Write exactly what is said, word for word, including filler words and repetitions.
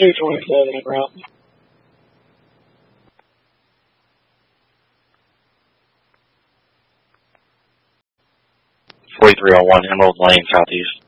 two twenty-seven en route. forty-three oh one, Emerald Lane, southeast.